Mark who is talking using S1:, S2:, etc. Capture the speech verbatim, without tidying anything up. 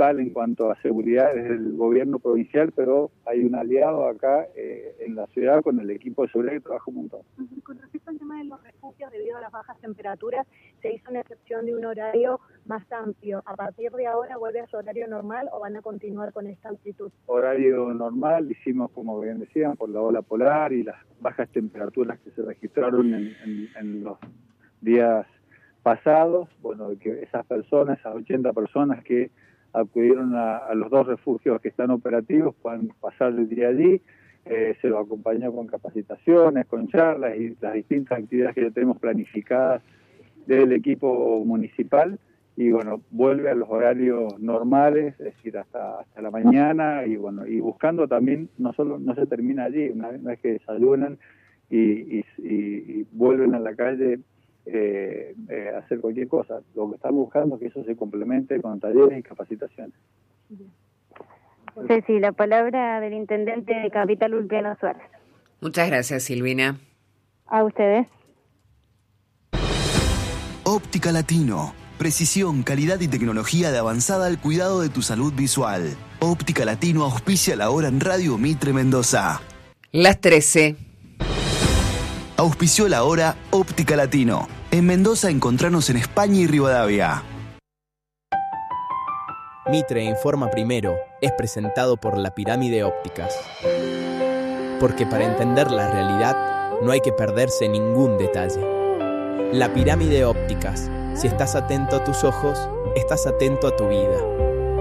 S1: principal en cuanto a seguridad es el gobierno provincial, pero hay un aliado acá eh, en la ciudad con el equipo de seguridad que trabaja un montón.
S2: Con respecto al tema de los refugios, debido a las bajas temperaturas, se hizo una excepción de un horario más amplio. ¿A partir de ahora vuelve a su horario normal o van a continuar con esta amplitud?
S1: Horario normal, hicimos, como bien decían, por la ola polar y las bajas temperaturas que se registraron en, en, en los días pasados. Bueno, que esas personas, esas ochenta personas que acudieron a, a los dos refugios que están operativos puedan pasar el día allí. Eh, se los acompañó con capacitaciones, con charlas y las distintas actividades que ya tenemos planificadas del equipo municipal. Y bueno, vuelve a los horarios normales, es decir, hasta hasta la mañana, y bueno, y buscando también, no solo no se termina allí, una vez, una vez que desayunan y, y, y, y vuelven a la calle eh, eh, a hacer cualquier cosa. Lo que estamos buscando es que eso se complemente con talleres y capacitaciones.
S3: Ceci, la palabra del intendente de Capital, Ulpiano Suárez.
S4: Muchas gracias, Silvina.
S3: A ustedes.
S5: Óptica Latino. Precisión, calidad y tecnología de avanzada al cuidado de tu salud visual. Óptica Latino auspicia la hora en Radio Mitre Mendoza.
S4: Las trece.
S5: Auspició la hora Óptica Latino. En Mendoza encontranos en España y Rivadavia.
S6: Mitre Informa Primero es presentado por La Pirámide Ópticas. Porque para entender la realidad no hay que perderse ningún detalle. La Pirámide Ópticas. Si estás atento a tus ojos, estás atento a tu vida.